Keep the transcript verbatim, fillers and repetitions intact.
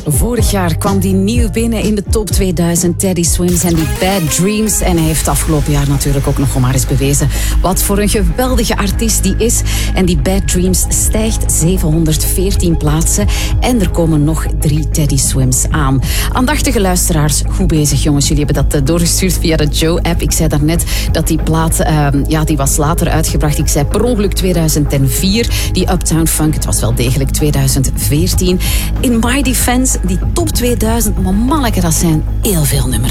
Vorig jaar kwam die nieuw binnen in de top tweeduizend, Teddy Swims en die Bad Dreams. En hij heeft afgelopen jaar natuurlijk ook nog maar eens bewezen wat voor een geweldige artiest die is. En die Bad Dreams stijgt zevenhonderdveertien plaatsen. En er komen nog drie Teddy Swims aan. Aandachtige luisteraars, goed bezig jongens. Jullie hebben dat doorgestuurd via de Joe-app. Ik zei daarnet dat die plaat, uh, ja, die was later uitgebracht. Ik zei per ongeluk tweeduizend vier. Die Uptown Funk, het was wel degelijk tweeduizend veertien. In my defense, die top tweeduizend, maar manneke, dat zijn heel veel nummers.